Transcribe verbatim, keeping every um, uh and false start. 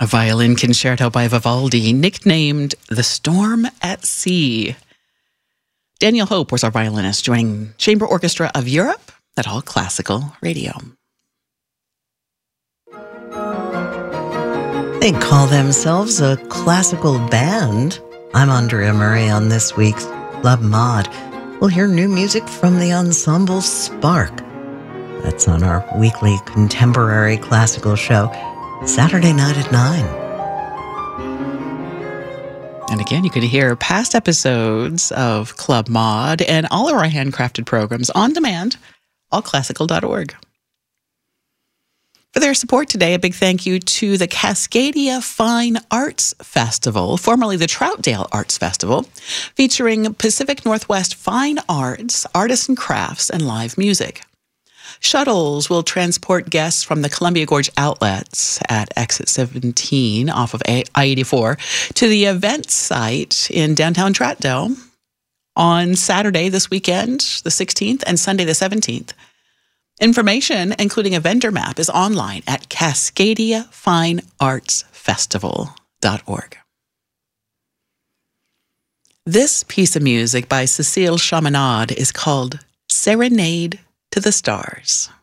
A violin concerto by Vivaldi, nicknamed The Storm at Sea. Daniel Hope was our violinist, joining Chamber Orchestra of Europe at All Classical Radio. They call themselves a classical band. I'm Andrea Murray on this week's Club Mod. We'll hear new music from the ensemble Spark. That's on our weekly contemporary classical show, Saturday night at nine. And again, you can hear past episodes of Club Mod and all of our handcrafted programs on demand, all classical dot org. For their support today, a big thank you to the Cascadia Fine Arts Festival, formerly the Troutdale Arts Festival, featuring Pacific Northwest fine arts, artisan crafts, and live music. Shuttles will transport guests from the Columbia Gorge outlets at Exit seventeen off of I eighty-four to the event site in downtown Troutdale on Saturday this weekend, the sixteenth, and Sunday the seventeenth. Information, including a vendor map, is online at cascadia fine arts festival dot org. This piece of music by Cecile Chaminade is called Serenade to the Stars.